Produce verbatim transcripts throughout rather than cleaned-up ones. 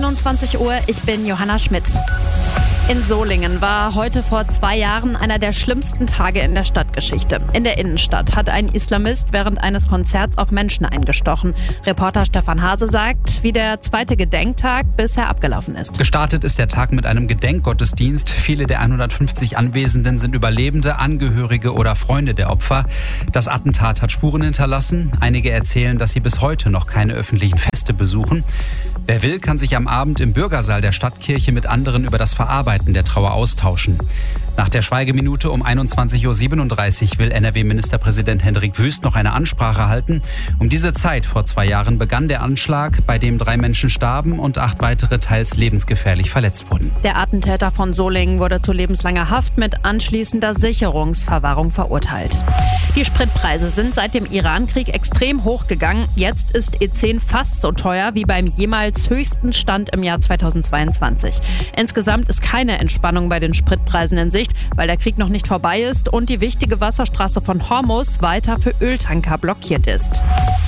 einundzwanzig Uhr, ich bin Johanna Schmidt. In Solingen war heute vor zwei Jahren einer der schlimmsten Tage in der Stadtgeschichte. In der Innenstadt hat ein Islamist während eines Konzerts auf Menschen eingestochen. Reporter Stefan Hase sagt, wie der zweite Gedenktag bisher abgelaufen ist. Gestartet ist der Tag mit einem Gedenkgottesdienst. Viele der hundertfünfzig Anwesenden sind Überlebende, Angehörige oder Freunde der Opfer. Das Attentat hat Spuren hinterlassen. Einige erzählen, dass sie bis heute noch keine öffentlichen Feste besuchen. Wer will, kann sich am Abend im Bürgersaal der Stadtkirche mit anderen über das Verarbeiten der Trauer austauschen. Nach der Schweigeminute um einundzwanzig Uhr siebenunddreißig will N R W-Ministerpräsident Hendrik Wüst noch eine Ansprache halten. Um diese Zeit vor zwei Jahren begann der Anschlag, bei dem drei Menschen starben und acht weitere teils lebensgefährlich verletzt wurden. Der Attentäter von Solingen wurde zu lebenslanger Haft mit anschließender Sicherungsverwahrung verurteilt. Die Spritpreise sind seit dem Iran-Krieg extrem hochgegangen. Jetzt ist E zehn fast so teuer wie beim jemals höchsten Stand im Jahr zweitausendzweiundzwanzig. Insgesamt ist keine Entspannung bei den Spritpreisen in Sicht, weil der Krieg noch nicht vorbei ist und die wichtige Wasserstraße von Hormuz weiter für Öltanker blockiert ist.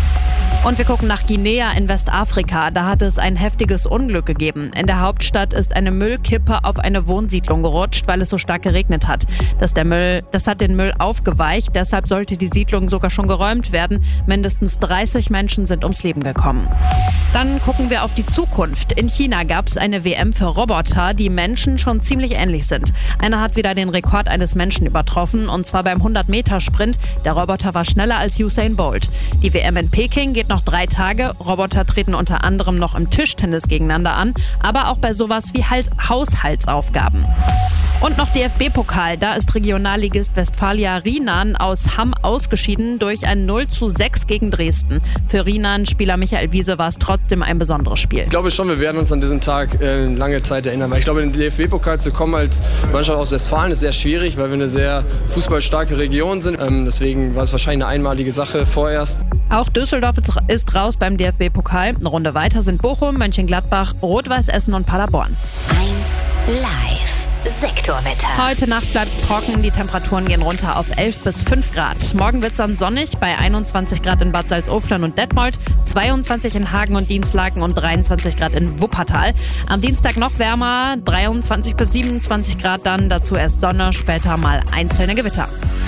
Und wir gucken nach Guinea in Westafrika. Da hat es ein heftiges Unglück gegeben. In der Hauptstadt ist eine Müllkippe auf eine Wohnsiedlung gerutscht, weil es so stark geregnet hat. Das, der Müll, das hat den Müll aufgeweicht. Deshalb sollte die Siedlung sogar schon geräumt werden. Mindestens dreißig Menschen sind ums Leben gekommen. Dann gucken wir auf die Zukunft. In China gab es eine W M für Roboter, die Menschen schon ziemlich ähnlich sind. Einer hat wieder den Rekord eines Menschen übertroffen, und zwar beim hundert-Meter-Sprint. Der Roboter war schneller als Usain Bolt. Die W M in Peking geht noch drei Tage. Roboter treten unter anderem noch im Tischtennis gegeneinander an, aber auch bei sowas wie halt Haushaltsaufgaben. Und noch D F B-Pokal. Da ist Regionalligist Westfalia Rienan aus Hamm ausgeschieden durch ein null zu sechs gegen Dresden. Für Rienan-Spieler Michael Wiese war es trotzdem ein besonderes Spiel. Ich glaube schon, wir werden uns an diesen Tag äh, lange Zeit erinnern. Weil ich glaube, in den D F B-Pokal zu kommen als Mannschaft aus Westfalen ist sehr schwierig, weil wir eine sehr fußballstarke Region sind. Ähm, deswegen war es wahrscheinlich eine einmalige Sache vorerst. Auch Düsseldorf ist raus beim D F B-Pokal. Eine Runde weiter sind Bochum, Mönchengladbach, Rot-Weiß Essen und Paderborn. eins live. Sektorwetter. Heute Nacht bleibt es trocken, die Temperaturen gehen runter auf elf bis fünf Grad. Morgen wird es dann sonnig bei einundzwanzig Grad in Bad Salzuflen und Detmold, zweiundzwanzig in Hagen und Dienstlaken und dreiundzwanzig Grad in Wuppertal. Am Dienstag noch wärmer, dreiundzwanzig bis siebenundzwanzig Grad dann, dazu erst Sonne, später mal einzelne Gewitter.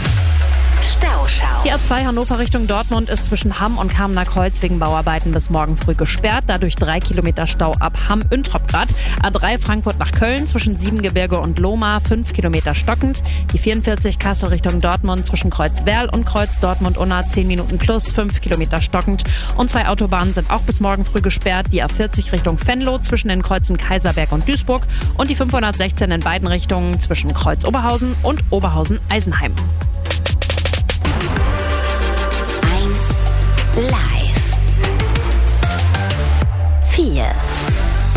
Stauschau. Die A zwei Hannover Richtung Dortmund ist zwischen Hamm und Kamener Kreuz wegen Bauarbeiten bis morgen früh gesperrt. Dadurch drei Kilometer Stau ab Hamm-Üntrop-Grad. A drei Frankfurt nach Köln zwischen Siebengebirge und Lohmar fünf Kilometer stockend. Die vierundvierzig Kassel Richtung Dortmund zwischen Kreuz-Werl und Kreuz-Dortmund-Unna zehn Minuten plus fünf Kilometer stockend. Und zwei Autobahnen sind auch bis morgen früh gesperrt. Die A vierzig Richtung Venlo zwischen den Kreuzen Kaiserberg und Duisburg und die fünfhundertsechzehn in beiden Richtungen zwischen Kreuz-Oberhausen und Oberhausen-Eisenheim. Live.